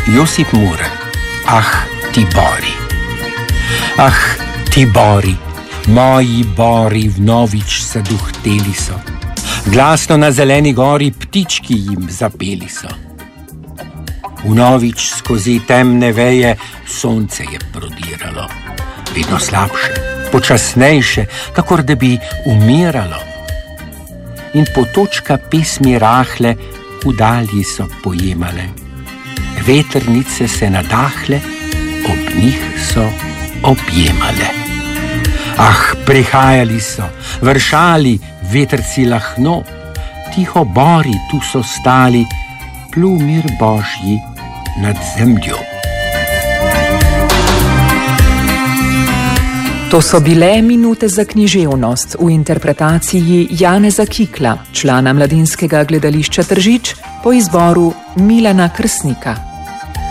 Josip Mura. Ah, ti bori. Ah, ti bori, moji bori vnovič zaduhteli so. Glasno na zeleni gori ptički jim zapeli so. Vnovič skozi temne veje sonce je prodiralo. Vedno slabše, počasnejše, kakor da bi umiralo. In potočka pesmi rahle v dalji so pojemale. Vetrnice se nadahle, ob njih so objemale. Ah, prihajali so, vršali, vetrci lahno, tiho bori tu so stali, plul mir Božji nad zemljo. To so bile minute za književnost v interpretaciji Janeza Kikla, člana Mladinskega gledališča Tržič, po izboru Milana Krsnika.